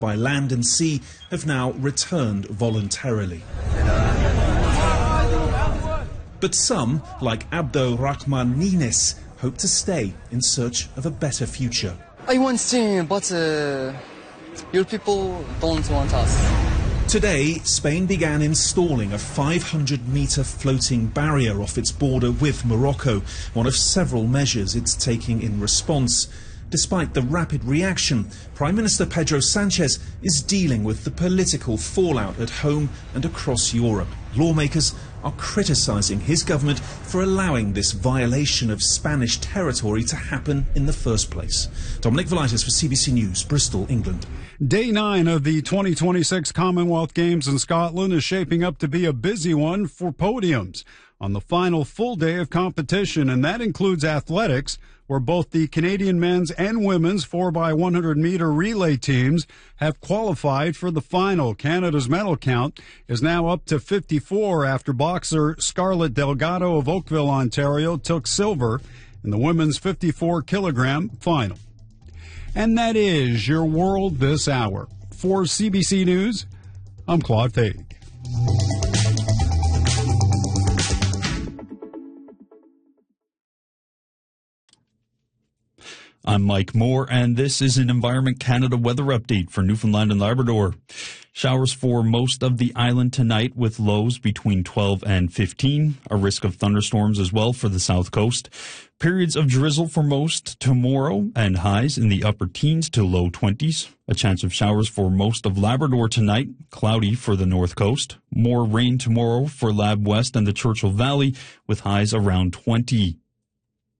by land and sea have now returned voluntarily. But some, like Abdo Rahman Nines, hope to stay in search of a better future. I want to stay, but your people don't want us. Today, Spain began installing a 500-metre floating barrier off its border with Morocco, one of several measures it's taking in response. Despite the rapid reaction, Prime Minister Pedro Sanchez is dealing with the political fallout at home and across Europe. Lawmakers are criticising his government for allowing this violation of Spanish territory to happen in the first place. Dominic Velitis for CBC News, Bristol, England. Day 9 of the 2026 Commonwealth Games in Scotland is shaping up to be a busy one for podiums on the final full day of competition, and that includes athletics, where both the Canadian men's and women's 4x100-meter relay teams have qualified for the final. Canada's medal count is now up to 54 after boxer Scarlett Delgado of Oakville, Ontario, took silver in the women's 54-kilogram final. And that is your world this hour. For CBC News, I'm Claude Faig. I'm Mike Moore, and this is an Environment Canada weather update for Newfoundland and Labrador. Showers for most of the island tonight with lows between 12 and 15. A risk of thunderstorms as well for the south coast. Periods of drizzle for most tomorrow and highs in the upper teens to low 20s. A chance of showers for most of Labrador tonight. Cloudy for the north coast. More rain tomorrow for Lab West and the Churchill Valley with highs around 20.